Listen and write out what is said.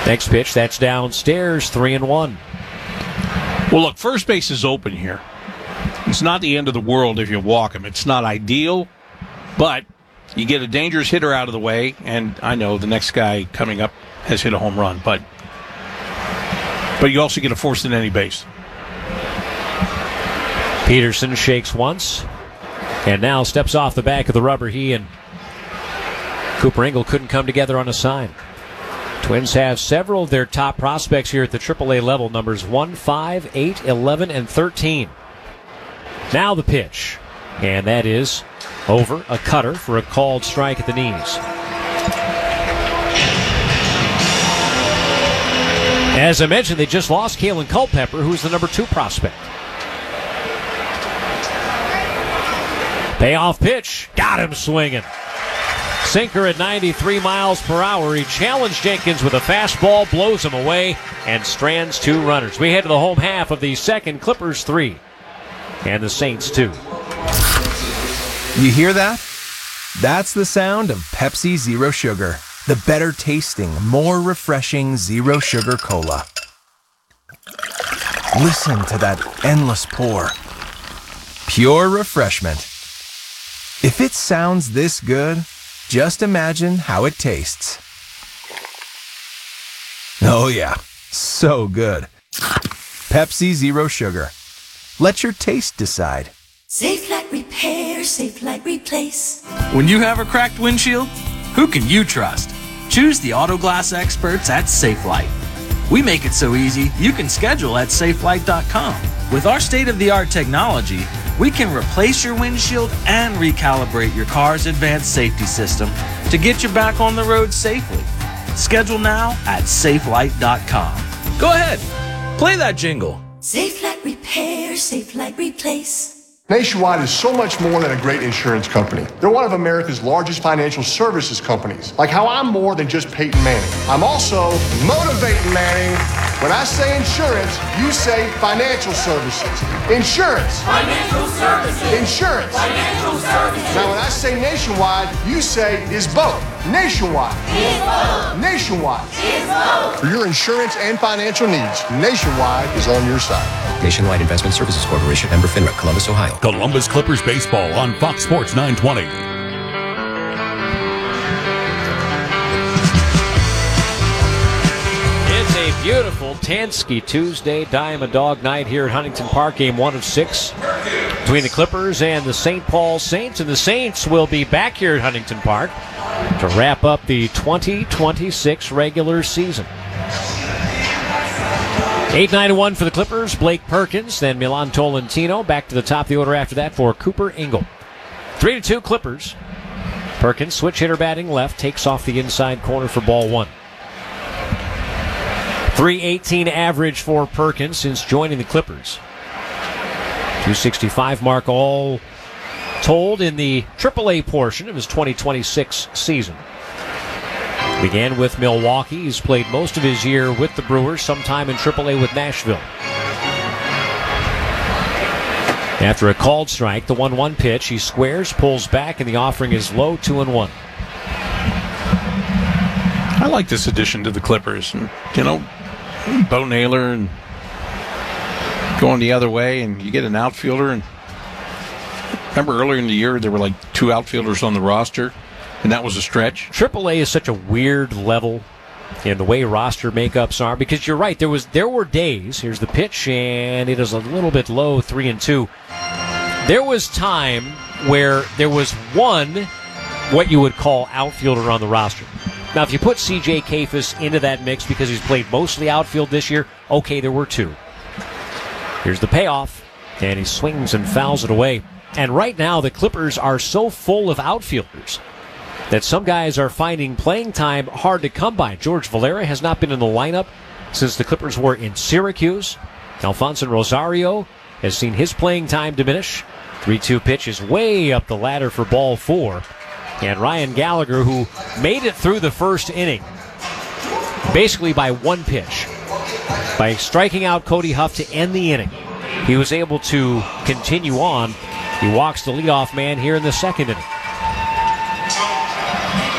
Next pitch, that's downstairs, 3-1. Well, look, first base is open here. It's not the end of the world if you walk him. It's not ideal, but you get a dangerous hitter out of the way, and I know the next guy coming up has hit a home run, but you also get a forced in any base. Peterson shakes once, and now steps off the back of the rubber. He and Cooper Engel couldn't come together on a sign. Twins have several of their top prospects here at the AAA level, numbers 1, 5, 8, 11, and 13. Now the pitch, and that is over, a cutter for a called strike at the knees. As I mentioned, they just lost Kalen Culpepper, who's the number 2 prospect. Payoff pitch, got him swinging. Sinker at 93 miles per hour. He challenged Jenkins with a fastball, blows him away, and strands 2 runners. We head to the home half of the second. Clippers 3, and the Saints 2. You hear that? That's the sound of Pepsi Zero Sugar, the better tasting, more refreshing Zero Sugar Cola. Listen to that endless pour. Pure refreshment. If it sounds this good, just imagine how it tastes. Oh yeah, so good. Pepsi Zero Sugar. Let your taste decide. Safelite Repair, Safelite Replace. When you have a cracked windshield, who can you trust? Choose the Auto Glass experts at Safelite. We make it so easy, you can schedule at safelite.com. With our state-of-the-art technology, we can replace your windshield and recalibrate your car's advanced safety system to get you back on the road safely. Schedule now at safelite.com. Go ahead, play that jingle. Safelite Repair, Safelite Replace. Nationwide is so much more than a great insurance company. They're one of America's largest financial services companies. Like how I'm more than just Peyton Manning. I'm also motivating Manning. When I say insurance, you say financial services. Insurance. Financial services. Insurance. Financial services. Now when I say nationwide, you say is both. Nationwide. Is both. Nationwide. Is both. For your insurance and financial needs, Nationwide is on your side. Nationwide Investment Services Corporation, member FINRA, Columbus, Ohio. Columbus Clippers baseball on Fox Sports 920. It's a beautiful Tansky Tuesday Diamond Dog night here at Huntington Park. Game 1 of 6 between the Clippers and the St. Paul Saints. And the Saints will be back here at Huntington Park to wrap up the 2026 regular season. 8-9-1 for the Clippers. Blake Perkins, then Milan Tolentino. Back to the top of the order after that for Cooper Engel. 3-2 Clippers. Perkins, switch hitter batting left, takes off the inside corner for ball 1. 318 average for Perkins since joining the Clippers. 265 mark all told in the AAA portion of his 2026 season. Began with Milwaukee. He's played most of his year with the Brewers, sometime in AAA with Nashville. After a called strike, the 1-1 pitch, he squares, pulls back, and the offering is low, 2-1. I like this addition to the Clippers. And, Bo Naylor and going the other way, and you get an outfielder. And remember earlier in the year, there were like 2 outfielders on the roster. And that was a stretch. AAA is such a weird level in the way roster makeups are, because you're right, there were days, here's the pitch, and it is a little bit low, 3-2. There was time where there was one, what you would call outfielder on the roster. Now, if you put C.J. Kayfus into that mix because he's played mostly outfield this year, okay, there were 2. Here's the payoff, and he swings and fouls it away. And right now, the Clippers are so full of outfielders that some guys are finding playing time hard to come by. George Valera has not been in the lineup since the Clippers were in Syracuse. Alfonso Rosario has seen his playing time diminish. 3-2 pitch is way up the ladder for ball 4. And Ryan Gallagher, who made it through the first inning, basically by 1 pitch, by striking out Cody Huff to end the inning, he was able to continue on. He walks the leadoff man here in the second inning.